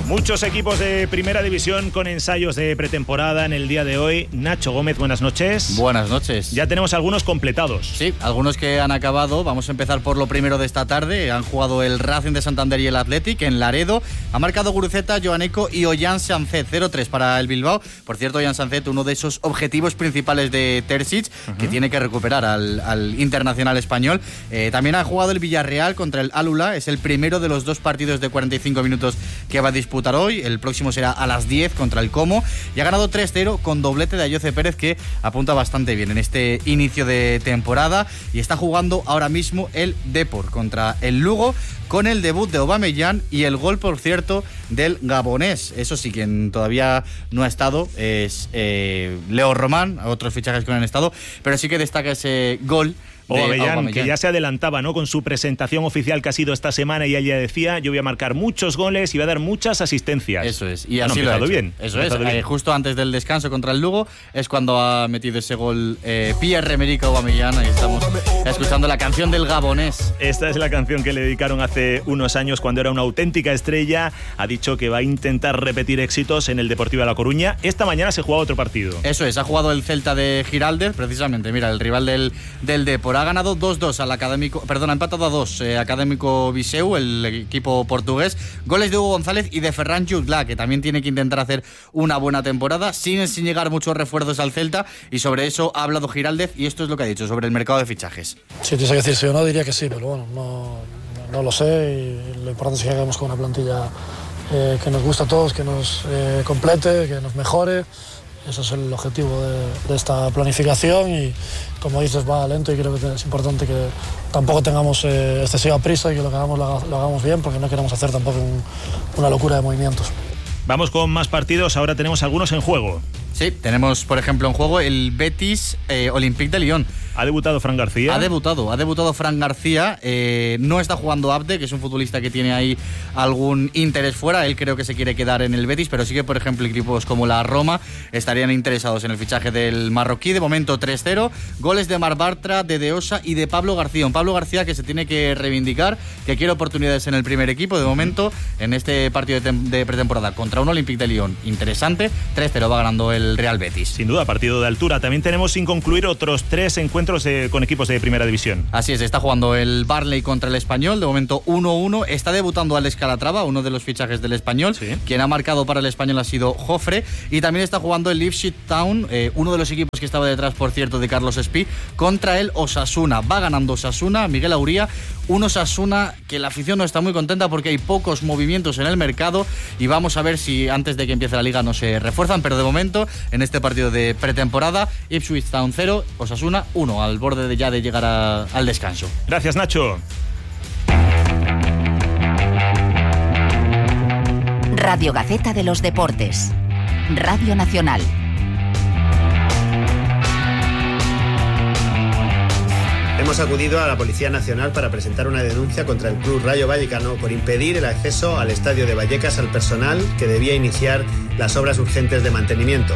Muchos equipos de primera división con ensayos de pretemporada en el día de hoy. Nacho Gómez, buenas noches. Buenas noches. Ya tenemos algunos completados. Sí, algunos que han acabado. Vamos a empezar por lo primero de esta tarde. Han jugado el Racing de Santander y el Athletic en Laredo. Ha marcado Guruceta, Joaneco y Ollán Sanzet. 0-3 para el Bilbao. Por cierto, Ollán Sanzet, uno de esos objetivos principales de Terzic, que tiene que recuperar al internacional español. También ha jugado el Villarreal contra el Alula. Es el primero de los dos partidos de 45 minutos que va a disputar hoy. El próximo será a las 10 contra el Como. Y ha ganado 3-0 con doblete de Ayoce Pérez, que apunta bastante bien en este inicio de temporada. Y está jugando ahora mismo el Depor contra el Lugo, con el debut de Aubameyang y el gol, por cierto, del gabonés. Eso sí, quien todavía no ha estado es Leo Román. Otros fichajes que no han estado, pero sí que destaca ese gol de Aubameyang, que ya se adelantaba, ¿no?, con su presentación oficial que ha sido esta semana, y ella decía: yo voy a marcar muchos goles y voy a dar muchas asistencias. Eso es, y así lo ha hecho. Bien. Eso es, justo antes del descanso contra el Lugo es cuando ha metido ese gol Pierre-Emerick Aubameyang. Ahí estamos escuchando la canción del gabonés. Esta es la canción que le dedicaron hace unos años cuando era una auténtica estrella. Ha dicho que va a intentar repetir éxitos en el Deportivo de La Coruña. Esta mañana se juega otro partido. Eso es, ha jugado el Celta de Giraldez, precisamente, mira, el rival del Depor. Ha ganado 2-2 al Académico, ha empatado a 2 Académico Viseu, el equipo portugués. Goles de Hugo González y de Ferran Jutgla, que también tiene que intentar hacer una buena temporada. Siguen sin llegar muchos refuerzos al Celta, y sobre eso ha hablado Giraldez, y esto es lo que ha dicho sobre el mercado de fichajes. Si tuviese que decir sí o no, diría que sí, pero bueno, no lo sé, y lo importante es que hagamos con una plantilla que nos gusta a todos, que nos complete, que nos mejore. Ese es el objetivo de esta planificación, y como dices, va lento, y creo que es importante que tampoco tengamos excesiva prisa y que lo que hagamos lo hagamos bien, porque no queremos hacer tampoco una locura de movimientos. Vamos con más partidos, ahora tenemos algunos en juego. Sí, tenemos por ejemplo en juego el Betis Olympique de Lyon. ¿Ha debutado Fran García? Ha debutado Fran García. No está jugando Abde, que es un futbolista que tiene ahí algún interés fuera. Él creo que se quiere quedar en el Betis, pero sí que, por ejemplo, equipos como la Roma estarían interesados en el fichaje del marroquí. De momento 3-0. Goles de Mar Bartra, de Deosa y de Pablo García. Un Pablo García que se tiene que reivindicar, que quiere oportunidades en el primer equipo. De momento, en este partido de pretemporada contra un Olympique de Lyon interesante, 3-0 va ganando el Real Betis. Sin duda, partido de altura. También tenemos sin concluir otros 3 encuentros con equipos de primera división. Así es, está jugando el Barley contra el Español, de momento 1-1. Está debutando Alex Calatrava, uno de los fichajes del Español. Sí. Quien ha marcado para el Español ha sido Jofre. Y también está jugando el Ipswich Town, uno de los equipos que estaba detrás, por cierto, de Carlos Espí, contra el Osasuna. Va ganando Osasuna, Miguel Auría. Un Osasuna que la afición no está muy contenta porque hay pocos movimientos en el mercado, y vamos a ver si antes de que empiece la liga no se refuerzan, pero de momento en este partido de pretemporada, Ipswich Town 0, Osasuna 1, al borde de llegar al descanso. Gracias, Nacho. Radio Gaceta de los Deportes, Radio Nacional. Hemos acudido a la Policía Nacional para presentar una denuncia contra el Club Rayo Vallecano por impedir el acceso al estadio de Vallecas al personal que debía iniciar las obras urgentes de mantenimiento.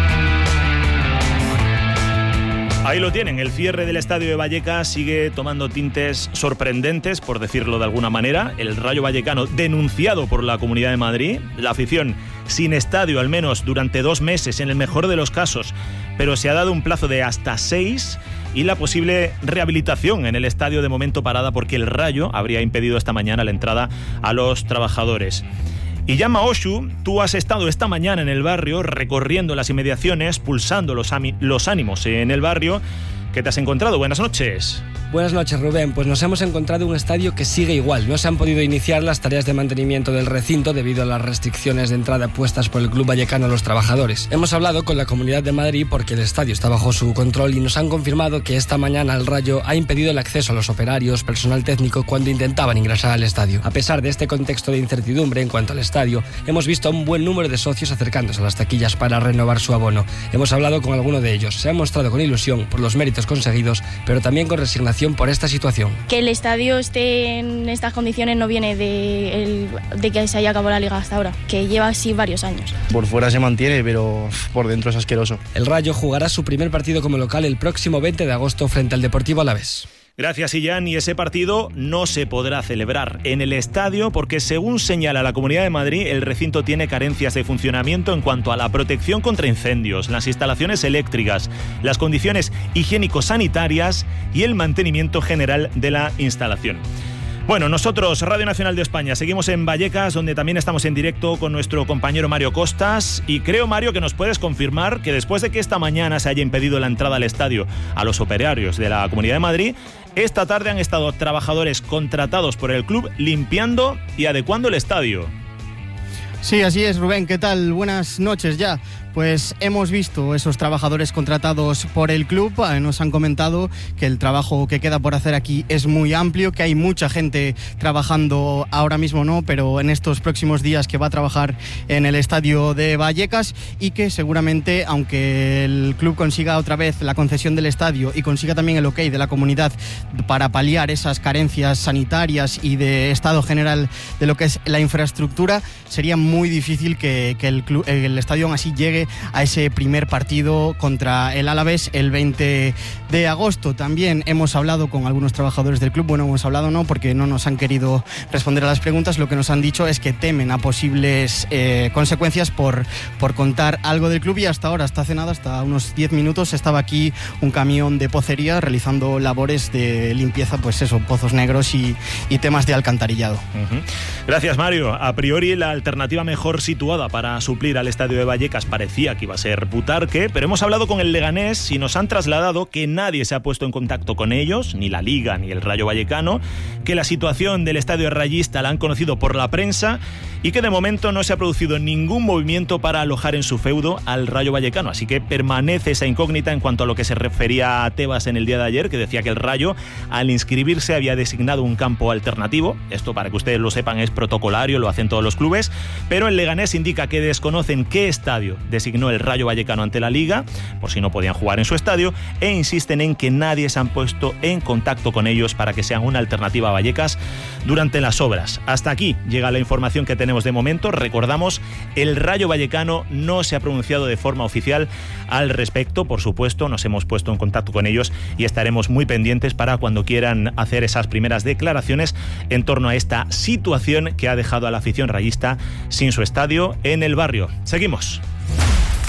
Ahí lo tienen, el cierre del estadio de Vallecas sigue tomando tintes sorprendentes, por decirlo de alguna manera. El Rayo Vallecano denunciado por la Comunidad de Madrid, la afición sin estadio al menos durante 2 meses en el mejor de los casos, pero se ha dado un plazo de hasta 6, y la posible rehabilitación en el estadio de momento parada porque el Rayo habría impedido esta mañana la entrada a los trabajadores. Y llama Oshu, tú has estado esta mañana en el barrio recorriendo las inmediaciones, pulsando los ánimos en el barrio. ¿Qué te has encontrado? Buenas noches. Buenas noches, Rubén. Pues nos hemos encontrado un estadio que sigue igual. No se han podido iniciar las tareas de mantenimiento del recinto debido a las restricciones de entrada puestas por el Club Vallecano a los trabajadores. Hemos hablado con la Comunidad de Madrid porque el estadio está bajo su control, y nos han confirmado que esta mañana el Rayo ha impedido el acceso a los operarios, personal técnico, cuando intentaban ingresar al estadio. A pesar de este contexto de incertidumbre en cuanto al estadio, hemos visto a un buen número de socios acercándose a las taquillas para renovar su abono. Hemos hablado con alguno de ellos. Se han mostrado con ilusión por los méritos conseguidos, pero también con resignación por esta situación. Que el estadio esté en estas condiciones no viene de que se haya acabado la liga hasta ahora, que lleva así varios años. Por fuera se mantiene, pero por dentro es asqueroso. El Rayo jugará su primer partido como local el próximo 20 de agosto frente al Deportivo Alavés. Gracias, Illán. Y ese partido no se podrá celebrar en el estadio porque, según señala la Comunidad de Madrid, el recinto tiene carencias de funcionamiento en cuanto a la protección contra incendios, las instalaciones eléctricas, las condiciones higiénico-sanitarias y el mantenimiento general de la instalación. Bueno, nosotros, Radio Nacional de España, seguimos en Vallecas, donde también estamos en directo con nuestro compañero Mario Costas. Y creo, Mario, que nos puedes confirmar que después de que esta mañana se haya impedido la entrada al estadio a los operarios de la Comunidad de Madrid, esta tarde han estado trabajadores contratados por el club limpiando y adecuando el estadio. Sí, así es, Rubén. ¿Qué tal? Buenas noches ya. Pues hemos visto esos trabajadores contratados por el club, nos han comentado que el trabajo que queda por hacer aquí es muy amplio, que hay mucha gente trabajando ahora mismo, no, pero en estos próximos días que va a trabajar en el estadio de Vallecas y que seguramente, aunque el club consiga otra vez la concesión del estadio y consiga también el ok de la comunidad para paliar esas carencias sanitarias y de estado general de lo que es la infraestructura, sería muy difícil que el estadio aún así llegue a ese primer partido contra el Alavés el 20 de agosto. También hemos hablado con algunos trabajadores del club, bueno, hemos hablado no, porque no nos han querido responder a las preguntas. Lo que nos han dicho es que temen a posibles consecuencias por contar algo del club, y hasta ahora, hasta hace nada, hasta unos 10 minutos, estaba aquí un camión de pocería realizando labores de limpieza, pues eso, pozos negros y temas de alcantarillado. Uh-huh. Gracias, Mario. A priori, la alternativa mejor situada para suplir al estadio de Vallecas parecía que iba a ser Butarque, pero hemos hablado con el Leganés y nos han trasladado que nadie se ha puesto en contacto con ellos, ni la Liga ni el Rayo Vallecano, que la situación del estadio rayista la han conocido por la prensa y que de momento no se ha producido ningún movimiento para alojar en su feudo al Rayo Vallecano. Así que permanece esa incógnita en cuanto a lo que se refería a Tebas en el día de ayer, que decía que el Rayo, al inscribirse, había designado un campo alternativo. Esto, para que ustedes lo sepan, es protocolario, lo hacen todos los clubes, pero el Leganés indica que desconocen qué estadio designó el Rayo Vallecano ante la Liga, por si no podían jugar en su estadio, e insisten en que nadie se han puesto en contacto con ellos para que sean una alternativa a Vallecas durante las obras. Hasta aquí llega la información que tenemos de momento. Recordamos, el Rayo Vallecano no se ha pronunciado de forma oficial al respecto. Por supuesto, nos hemos puesto en contacto con ellos y estaremos muy pendientes para cuando quieran hacer esas primeras declaraciones en torno a esta situación que ha dejado a la afición rayista sin su estadio en el barrio. Seguimos.